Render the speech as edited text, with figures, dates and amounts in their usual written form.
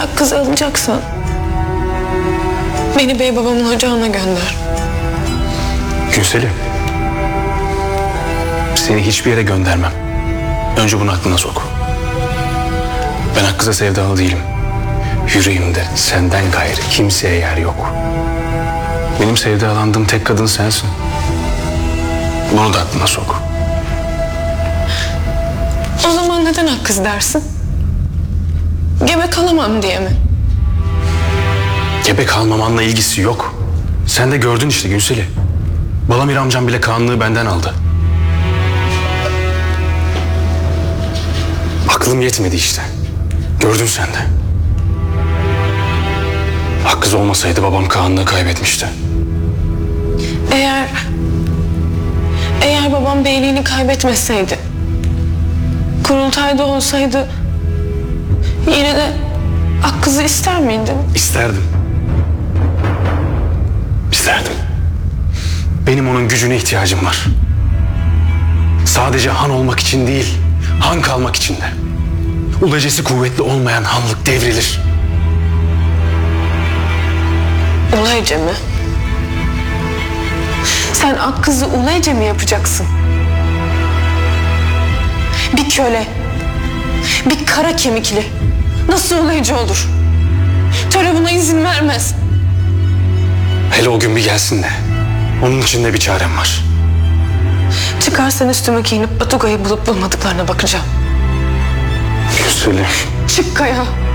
Kızı alacaksan beni bey babamın ocağına gönder. Gülselim, seni hiçbir yere göndermem. Önce bunu aklına sok. Ben Hakkız'a sevdalı değilim. Yüreğimde senden gayrı kimseye yer yok. Benim sevdalandığım tek kadın sensin. Bunu da aklına sok. O zaman neden Hakkız dersin? Gebe kalamam diye mi? Gebe kalmamanla ilgisi yok. Sen de gördün işte Gülseli. Balamir amcam bile Kaanlığı benden aldı. Aklım yetmedi işte. Gördün sen de. Hakkız olmasaydı babam Kaanlığı kaybetmişti. Eğer babam beyliğini kaybetmeseydi, kurultayda olsaydı yine de Hakkız'ı ister miydin? İsterdim. İsterdim. Benim onun gücüne ihtiyacım var. Sadece han olmak için değil, han kalmak için de. Ulacesi kuvvetli olmayan hanlık devrilir. Ulayce mi? Sen Hakkız'ı Ulayce mi yapacaksın? Bir köle, bir kara kemikli nasıl Ulayce olur? Töre buna izin vermez. Hele o gün bir gelsin de. Onun için de bir çarem var. Çıkarsan üstüme giyinip Batuga'yı bulup bulmadıklarına bakacağım. Gülseli. Çık Kaya.